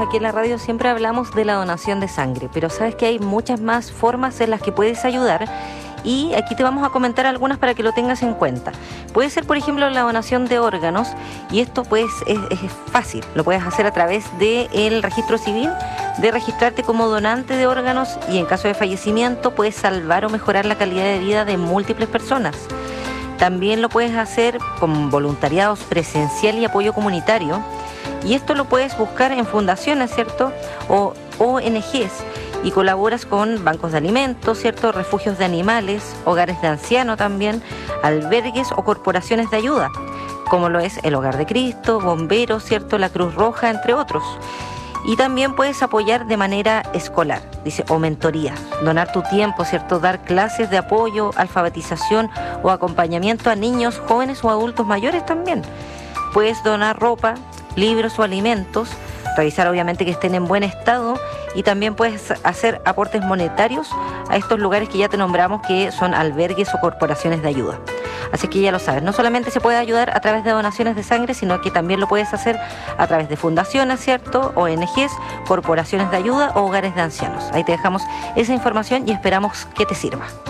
aquí en la radio siempre hablamos de la donación de sangre, pero sabes que hay muchas más formas en las que puedes ayudar y aquí te vamos a comentar algunas para que lo tengas en cuenta. Puede ser, por ejemplo, la donación de órganos y esto pues es fácil, lo puedes hacer a través del registro civil, de registrarte como donante de órganos y en caso de fallecimiento puedes salvar o mejorar la calidad de vida de múltiples personas. También lo puedes hacer con voluntariados presencial y apoyo comunitario y esto lo puedes buscar en fundaciones, ¿cierto? O ONGs y colaboras con bancos de alimentos, ¿cierto? Refugios de animales, hogares de ancianos también, albergues o corporaciones de ayuda, como lo es el Hogar de Cristo, bomberos, ¿cierto? La Cruz Roja, entre otros. Y también puedes apoyar de manera escolar, dice, o mentoría, donar tu tiempo, ¿cierto? Dar clases de apoyo, alfabetización o acompañamiento a niños, jóvenes o adultos mayores también. Puedes donar ropa, libros o alimentos, revisar obviamente que estén en buen estado y también puedes hacer aportes monetarios a estos lugares que ya te nombramos que son albergues o corporaciones de ayuda. Así que ya lo sabes, no solamente se puede ayudar a través de donaciones de sangre, sino que también lo puedes hacer a través de fundaciones, ¿cierto? ONGs, corporaciones de ayuda o hogares de ancianos. Ahí te dejamos esa información y esperamos que te sirva.